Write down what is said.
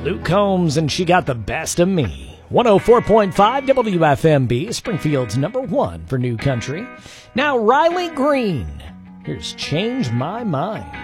Luke Combs and She Got the Best of Me. 104.5 WFMB, Springfield's #1 for new country. Now Riley Green. Here's Change My Mind.